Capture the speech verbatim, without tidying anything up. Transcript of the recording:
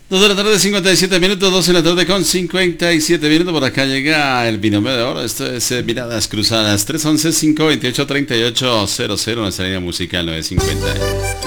dos de la tarde, cincuenta y siete minutos, dos de la tarde con cincuenta y siete minutos. Por acá llega el binomio de oro. Esto es eh, Miradas Cruzadas. tres once, cinco veintiocho, treinta y ocho cero cero. Nuestra línea musical nueve cincuenta.